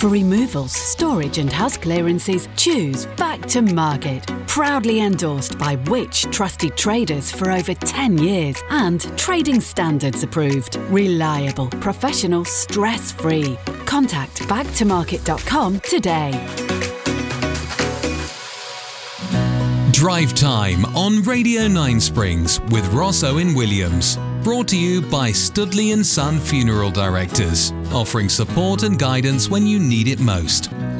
For removals, storage and house clearances, choose Back to Market. Proudly endorsed by Which? Trusted traders for over 10 years and trading standards approved. Reliable, professional, stress-free. Contact backtomarket.com today. Drive Time on Radio 9 Springs with Ross Owen Williams. Brought to you by Studley & Son Funeral Directors, offering support and guidance when you need it most.